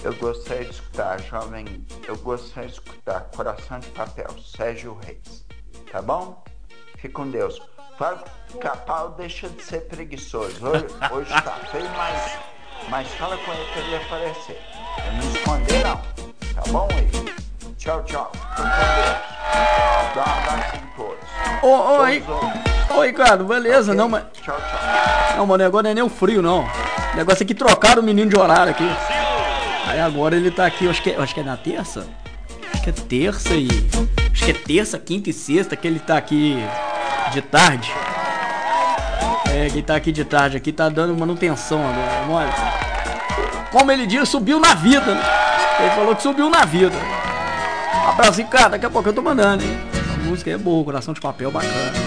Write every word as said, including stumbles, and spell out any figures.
Eu gostaria de escutar, jovem, eu gostaria de escutar Coração de Papel, Sérgio Reis. Tá bom? Fique com Deus. Claro que o Capau deixa de ser preguiçoso. Hoje, hoje tá feio, mas, mas fala com ele pra ele aparecer. Eu não esconder não. Tá bom, aí? Tchau, tchau. Fique com Deus. Dá um abraço em todos. Ô, ô, aí. Ô, Ricardo, beleza, Okay? não, mas. Tchau, tchau. Não, mas o negócio não é nem o frio, não. O negócio é que trocaram o menino de horário aqui. Aí agora ele tá aqui, eu acho que é, eu acho que é na terça? Acho que é terça e. Acho que é terça, quinta e sexta que ele tá aqui de tarde. É, ele tá aqui de tarde, aqui tá dando manutenção agora. Olha. Como ele disse, subiu na vida, né? Ele falou que subiu na vida. Abraço, cara, daqui a pouco eu tô mandando, hein? A música é boa, Coração de Papel, bacana.